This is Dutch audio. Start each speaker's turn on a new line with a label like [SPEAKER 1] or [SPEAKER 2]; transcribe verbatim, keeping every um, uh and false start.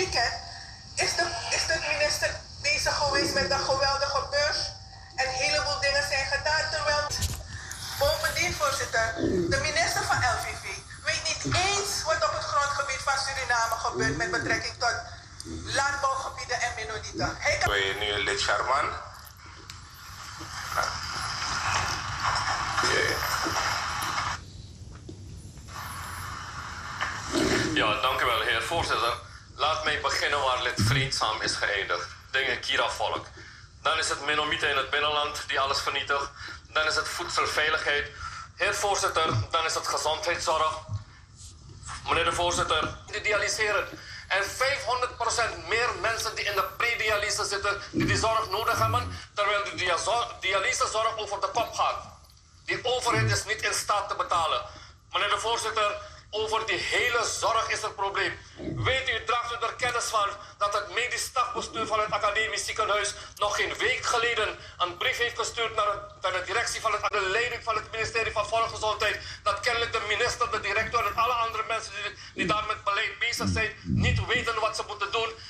[SPEAKER 1] weekend is de, is de minister bezig geweest met een geweldige beurs. En een heleboel dingen zijn gedaan. Terwijl, bovendien voorzitter, de minister van L V V weet niet eens wat op het grondgebied van Suriname gebeurt met betrekking tot landbouwgebieden en minorieten. Hij kan...
[SPEAKER 2] Wil je nu lid Sharman? Yeah.
[SPEAKER 3] Ja, dank u wel, heer voorzitter. Laat mij beginnen waar lid Vreedzaam is geëindigd. Dingen Kira-volk. Dan is het Mennonieten in het binnenland die alles vernietigt. Dan is het voedselveiligheid. Heer voorzitter, dan is het gezondheidszorg. Meneer de voorzitter, die dialyseren. En vijfhonderd procent meer mensen die in de pre-dialyse zitten, die die zorg nodig hebben, terwijl de dia- dialysezorg over de kop gaat. Die overheid is niet in staat te betalen. Meneer de voorzitter, over die hele zorg is er probleem. Weet u, draagt u er kennis van dat het medisch stafbestuur van het academisch ziekenhuis nog geen week geleden een brief heeft gestuurd naar, het, naar de directie van het, de leiding van het ministerie van Volksgezondheid, dat kennelijk de minister, de directeur en alle andere mensen die, die daar met beleid bezig zijn, niet weten